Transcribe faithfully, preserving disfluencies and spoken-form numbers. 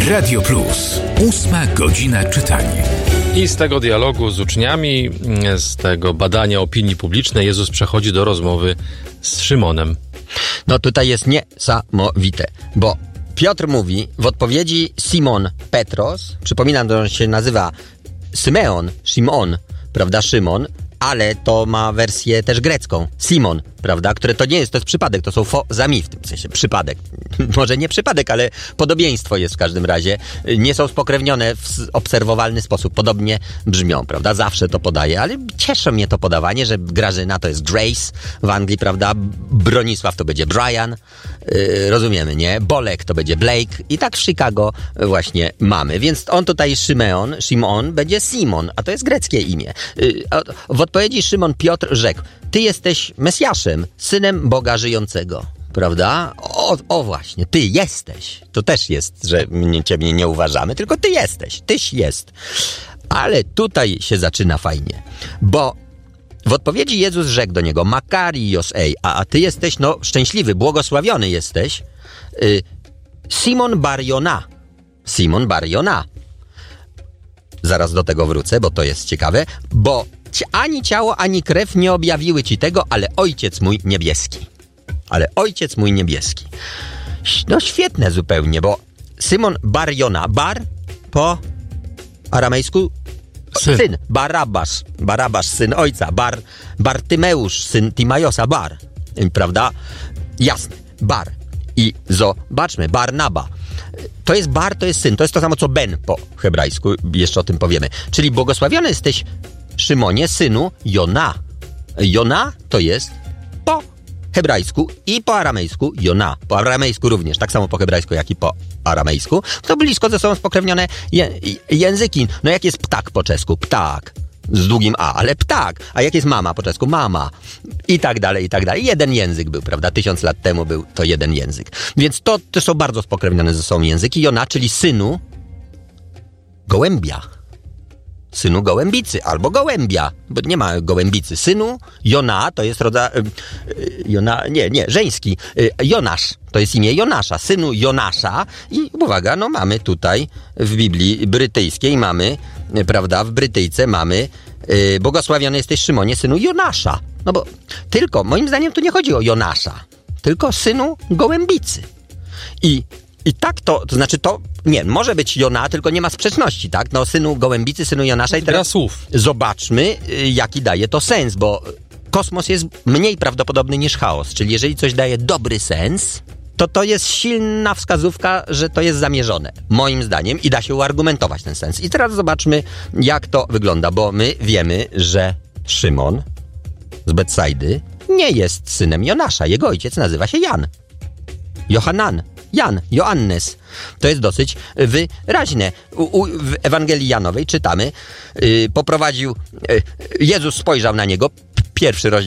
Radio Plus. Ósma godzina czytania. I z tego dialogu z uczniami, z tego badania opinii publicznej Jezus przechodzi do rozmowy z Szymonem. No tutaj jest niesamowite, bo Piotr mówi w odpowiedzi Simon Petros, przypominam, że on się nazywa Symeon, Szymon, prawda, Szymon, ale to ma wersję też grecką, Simon, prawda, które to nie jest, to jest przypadek, to są fozami, w tym sensie przypadek. Może nie przypadek, ale podobieństwo jest w każdym razie. Nie są spokrewnione w obserwowalny sposób, podobnie brzmią, prawda, zawsze to podaję, ale cieszy mnie to podawanie, że Grażyna to jest Grace w Anglii, prawda, Bronisław to będzie Brian, yy, rozumiemy, nie? Bolek to będzie Blake i tak w Chicago właśnie mamy, więc on tutaj Szymeon, Szymon będzie Simon, a to jest greckie imię. Yy, w odpowiedzi Szymon Piotr rzekł: ty jesteś Mesjaszem, synem Boga żyjącego. Prawda? O, o właśnie, ty jesteś. To też jest, że mnie, ciebie nie uważamy, tylko ty jesteś, tyś jest. Ale tutaj się zaczyna fajnie, bo w odpowiedzi Jezus rzekł do niego: Makarios ej, a, a ty jesteś, no, szczęśliwy, błogosławiony jesteś, y, Simon bar Jona. Simon bar Jona. Zaraz do tego wrócę, bo to jest ciekawe, bo ani ciało, ani krew nie objawiły ci tego, ale Ojciec mój niebieski. Ale Ojciec mój niebieski. No świetne zupełnie, bo Simon bar Jona, bar po aramejsku syn, syn Barabasz, Barabasz, syn ojca, bar, Bartymeusz, syn Timajosa, bar, prawda? Jasne, bar. I zobaczmy, Barnaba. To jest bar, to jest syn, to jest to samo co Ben po hebrajsku, jeszcze o tym powiemy. Czyli błogosławiony jesteś, Szymonie, synu Jona. Jona to jest po hebrajsku i po aramejsku Jona. Po aramejsku również, tak samo po hebrajsku, jak i po aramejsku. To blisko ze sobą spokrewnione je, języki. No jak jest ptak po czesku? Ptak. Z długim A, ale ptak. A jak jest mama po czesku? Mama. I tak dalej, i tak dalej. Jeden język był, prawda? Tysiąc lat temu był to jeden język. Więc to, to są bardzo spokrewnione ze sobą języki. Jona, czyli synu gołębia. Synu gołębicy, albo gołębia, bo nie ma gołębicy. Synu Jona to jest rodzaj... Yy, Jona, nie, nie, żeński. Yy, Jonasz, to jest imię Jonasza. Synu Jonasza. I uwaga, no mamy tutaj w Biblii brytyjskiej, mamy, yy, prawda, w Brytyjce mamy yy, błogosławiony jesteś, Szymonie, synu Jonasza. No bo tylko, moim zdaniem tu nie chodzi o Jonasza, tylko synu gołębicy. I I tak to, to znaczy to, nie, może być Jona, tylko nie ma sprzeczności, tak? No, synu gołębicy, synu Jonasza. I teraz słów. Zobaczmy, jaki daje to sens, bo kosmos jest mniej prawdopodobny niż chaos, czyli jeżeli coś daje dobry sens, to to jest silna wskazówka, że to jest zamierzone, moim zdaniem, i da się uargumentować ten sens. I teraz zobaczmy, jak to wygląda, bo my wiemy, że Szymon z Betsajdy nie jest synem Jonasza, jego ojciec nazywa się Jan. Johanan. Jan, Joannes. To jest dosyć wyraźne. U, u, w Ewangelii Janowej czytamy, yy, poprowadził, yy, Jezus spojrzał na niego, pierwszy rozdział